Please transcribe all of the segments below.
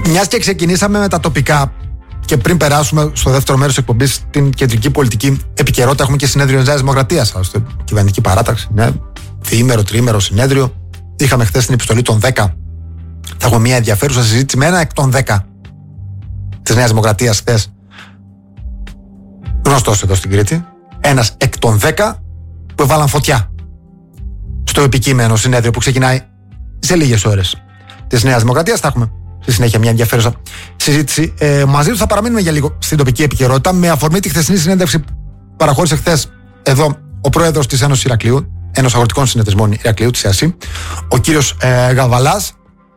Μιας και ξεκινήσαμε με τα τοπικά και πριν περάσουμε στο δεύτερο μέρος της εκπομπής την κεντρική πολιτική επικαιρότητα, έχουμε και συνέδριο της Νέας Δημοκρατίας, στην κυβερνητική παράταξη. Ναι. Διήμερο, τριήμερο συνέδριο. Είχαμε χθες την επιστολή των 10. Θα έχουμε μια ενδιαφέρουσα συζήτηση με ένα εκ των 10 της Νέας Δημοκρατίας χθες. Γνωστός εδώ στην Κρήτη. Ένας εκ των 10 που έβαλαν φωτιά στο επικείμενο συνέδριο που ξεκινάει σε λίγες ώρες της Νέας Δημοκρατίας. Θα έχουμε στη συνέχεια μια ενδιαφέρουσα συζήτηση μαζί του. Θα παραμείνουμε για λίγο στην τοπική επικαιρότητα με αφορμή τη χθεσινή συνέντευξη που παραχώρησε χθες εδώ ο πρόεδρος της Ένωσης Ηρακλείου, Ένωσης Αγροτικών Συνεταιρισμών Ηρακλείου, της ΕΑΣΥ, ο κύριος Γαβαλάς.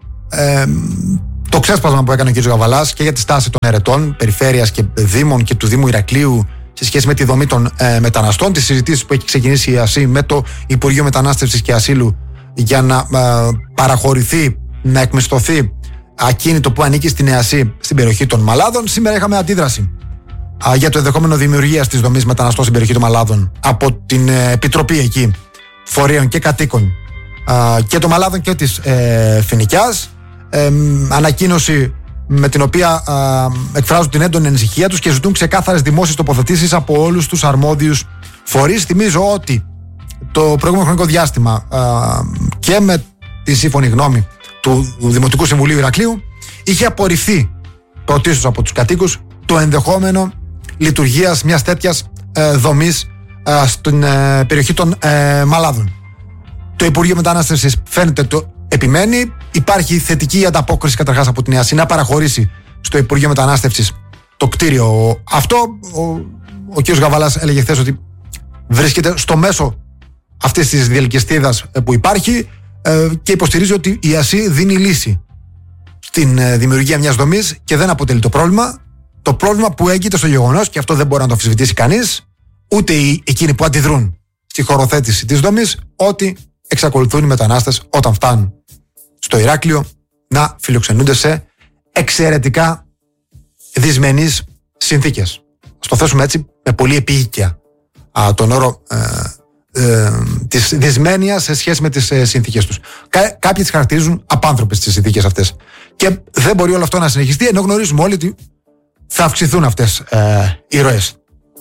Το ξέσπασμα που έκανε ο κύριος Γαβαλάς και για τη στάση των ερετών, περιφέρειας και δήμων και του Δήμου Ηρακλείου σε σχέση με τη δομή των μεταναστών, τις συζητήσεις που έχει ξεκινήσει η ΕΑΣΥ με το Υπουργείο Μετανάστευσης και Ασύλου για να παραχωρηθεί, να εκμισθωθεί ακίνητο που ανήκει στην ΕΑΣΥ στην περιοχή των Μαλάδων. Σήμερα είχαμε αντίδραση για το ενδεχόμενο δημιουργίας της δομής μεταναστών στην περιοχή των Μαλάδων από την Επιτροπή εκεί Φορέων και Κατοίκων και των Μαλάδων και της Φοινικιάς. Ανακοίνωση με την οποία εκφράζουν την έντονη ανησυχία τους και ζητούν ξεκάθαρες δημόσιες τοποθετήσεις από όλους τους αρμόδιους φορείς. Θυμίζω ότι το προηγούμενο χρονικό διάστημα και με τη σύμφωνη γνώμη του Δημοτικού Συμβουλίου Ηρακλείου είχε απορριφθεί πρωτίστως από τους κατοίκους το ενδεχόμενο λειτουργίας μιας τέτοιας δομής στην περιοχή των Μαλάδων. Το Υπουργείο Μετανάστευσης φαίνεται το επιμένει. Υπάρχει θετική ανταπόκριση καταρχάς από την ΕΑΣΥ να παραχωρήσει στο Υπουργείο Μετανάστευσης το κτίριο αυτό. Ο κ. Γαβαλάς έλεγε χθες ότι βρίσκεται στο μέσο αυτής της διελκυστίδας που υπάρχει και υποστηρίζει ότι η ΕΑΣΥ δίνει λύση στην δημιουργία μιας δομής και δεν αποτελεί το πρόβλημα. Το πρόβλημα που έγκυται στο γεγονός, και αυτό δεν μπορεί να το αμφισβητήσει κανείς, ούτε εκείνοι που αντιδρούν στη χωροθέτηση της δομής, ότι εξακολουθούν οι μετανάστες όταν φτάνουν στο Ηράκλειο να φιλοξενούνται σε εξαιρετικά δυσμενείς συνθήκες. Ας το θέσουμε έτσι με πολύ επίοικια τον όρο της δυσμένειας σε σχέση με τις συνθήκες τους. Κάποιοι τις χαρακτηρίζουν απάνθρωπες τις συνθήκες αυτές. Και δεν μπορεί όλο αυτό να συνεχιστεί, ενώ γνωρίζουμε όλοι ότι θα αυξηθούν αυτές οι ροές.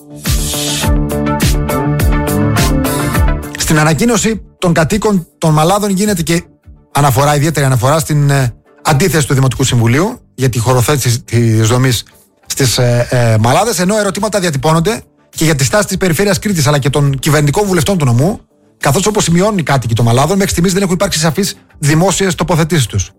Στην ανακοίνωση των κατοίκων των Μαλάδων γίνεται και ιδιαίτερη αναφορά στην αντίθεση του Δημοτικού Συμβουλίου για τη χωροθέτηση της δομής στις Μαλάδες, ενώ ερωτήματα διατυπώνονται και για τη στάση της Περιφέρειας Κρήτης αλλά και των κυβερνητικών βουλευτών του νομού, καθώς όπως σημειώνουν οι κάτοικοι των Μαλάδων, μέχρι στιγμής δεν έχουν υπάρξει σαφείς δημόσιες τοποθετήσεις τους.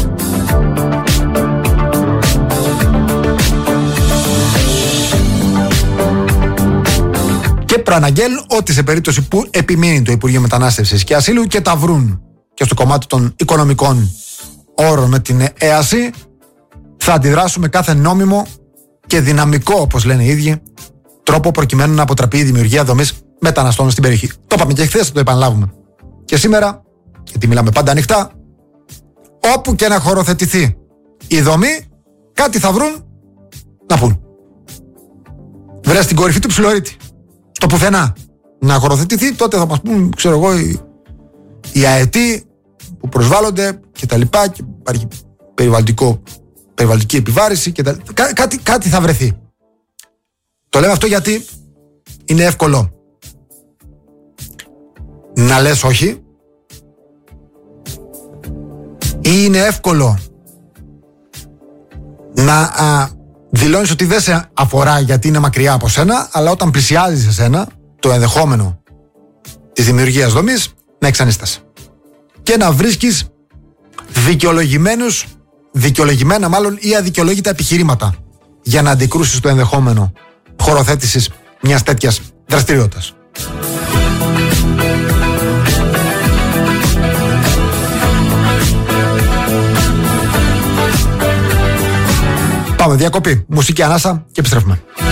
Και προαναγγέλνουν ότι σε περίπτωση που επιμείνει το Υπουργείο Μετανάστευσης και Ασύλου και τα βρουν και στο κομμάτι των οικονομικών όρων με την ΕΑΣΥ, θα αντιδράσουμε κάθε νόμιμο και δυναμικό, όπως λένε οι ίδιοι, τρόπο προκειμένου να αποτραπεί η δημιουργία δομής μεταναστών στην περιοχή. Το είπαμε και χθες, θα το επαναλάβουμε και σήμερα, γιατί μιλάμε πάντα ανοιχτά. Όπου και να χωροθετηθεί η δομή, κάτι θα βρουν να πούν. Βρε στην κορυφή του ψιλορίτη, στο πουθενά να χωροθετηθεί, τότε θα μας πούν, ξέρω εγώ, οι αετοί που προσβάλλονται και τα λοιπά, και υπάρχει περιβαλλοντική επιβάρηση και τα... κάτι θα βρεθεί. Το λέμε αυτό γιατί είναι εύκολο να λες όχι, ή είναι εύκολο να δηλώνεις ότι δεν σε αφορά γιατί είναι μακριά από σένα, αλλά όταν πλησιάζει σε σένα το ενδεχόμενο της δημιουργίας δομής, να εξανίστασαι και να βρίσκεις δικαιολογημένα μάλλον ή αδικαιολόγητα επιχειρήματα για να αντικρούσεις το ενδεχόμενο χωροθέτησης μιας τέτοιας δραστηριότητας. Πάμε διακοπή, μουσική ανάσα και επιστρέφουμε.